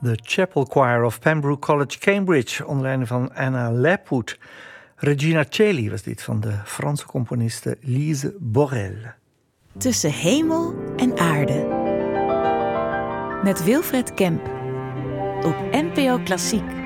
The Chapel Choir of Pembroke College, Cambridge, onder leiding van Anna Lapwood. Regina Coeli was dit, van de Franse componiste Lise Borel. Tussen hemel en aarde. Met Wilfred Kemp. Op NPO Klassiek.